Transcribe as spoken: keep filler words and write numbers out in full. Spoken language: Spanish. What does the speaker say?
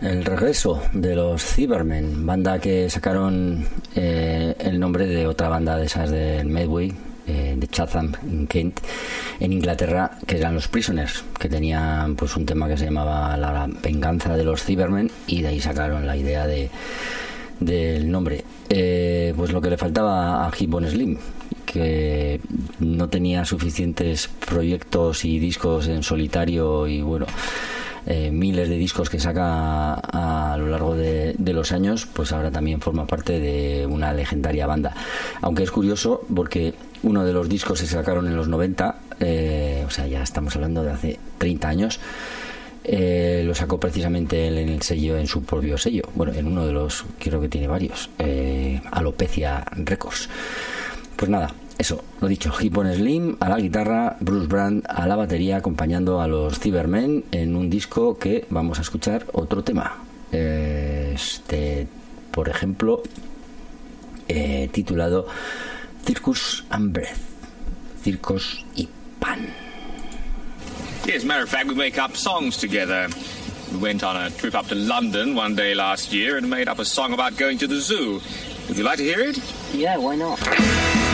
el regreso de los Cybermen, banda que sacaron eh, el nombre de otra banda de esas del Medway, eh, de Chatham, en Kent, en Inglaterra, que eran los Prisoners, que tenían pues un tema que se llamaba La venganza de los Cybermen, y de ahí sacaron la idea de del nombre. Eh, pues lo que le faltaba a Hip Bone Slim, que no tenía suficientes proyectos y discos en solitario, y bueno, eh, miles de discos que saca a, a lo largo de, de los años, pues ahora también forma parte de una legendaria banda. Aunque es curioso porque uno de los discos se sacaron en los noventa, eh, o sea, ya estamos hablando de hace treinta años. Eh, lo sacó precisamente él en el sello, en su propio sello, bueno, en uno de los, creo que tiene varios, eh, Alopecia Records. Pues nada, eso, lo dicho, Hip Bone Slim a la guitarra, Bruce Brand a la batería, acompañando a los Cybermen en un disco que vamos a escuchar otro tema, eh, este, por ejemplo, eh, titulado Circus and Breath, Circos y Pan. Yes, as a matter of fact, we make up songs together. We went on a trip up to London one day last year and made up a song about going to the zoo. Would you like to hear it? Yeah, why not?